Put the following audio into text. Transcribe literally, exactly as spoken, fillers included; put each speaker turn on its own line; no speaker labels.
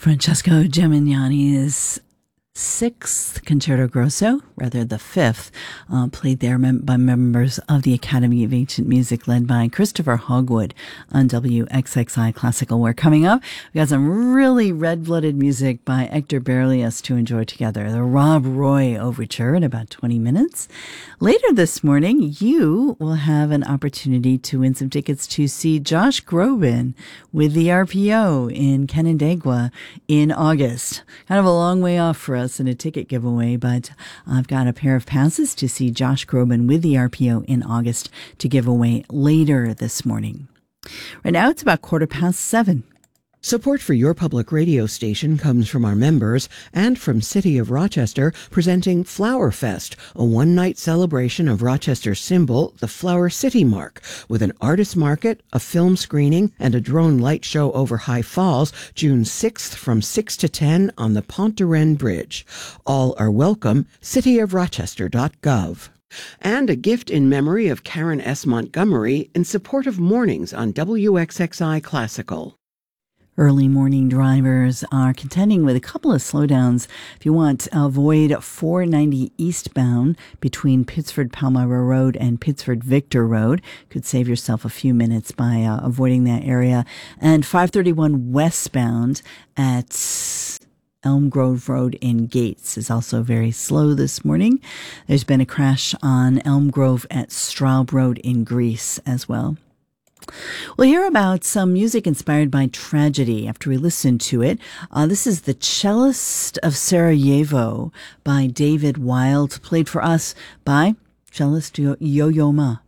Francesco Gimignani's sixth Concerto Grosso, rather the fifth, uh, played there mem- by members of the Academy of Ancient Music led by Christopher Hogwood on W X X I Classical. We're coming up. We got some really red-blooded music by Hector Berlioz to enjoy together. The Rob Roy Overture in about twenty minutes. Later this morning, you will have an opportunity to win some tickets to see Josh Groban with the R P O in Canandaigua in August. Kind of a long way off for us in a ticket giveaway, but I've got a pair of passes to see Josh Groban with the R P O in August to give away later this morning. Right now, it's about quarter past seven.
Support for your public radio station comes from our members and from City of Rochester, presenting Flower Fest, a one-night celebration of Rochester's symbol, the Flower City Mark, with an artist market, a film screening, and a drone light show over High Falls, June sixth from six to ten on the Pont de Rennes Bridge. All are welcome, city of rochester dot gov. And a gift in memory of Karen S. Montgomery in support of mornings on W X X I Classical.
Early morning drivers are contending with a couple of slowdowns. If you want, avoid four ninety eastbound between Pittsford-Palmyra Road and Pittsford-Victor Road. Could save yourself a few minutes by uh, avoiding that area. And five thirty-one westbound at Elm Grove Road in Gates is also very slow this morning. There's been a crash on Elm Grove at Straub Road in Greece as well. We'll hear about some music inspired by tragedy after we listen to it. Uh, this is The Cellist of Sarajevo by David Wild, played for us by cellist Yo- Yo-Yo Ma.